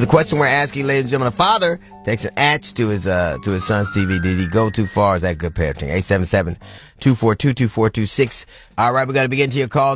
The question we're asking, ladies and gentlemen, a father takes an axe to his son's TV. Did he go too far? Is that good parenting? 877-242-2426. All right, we're going to begin to your calls.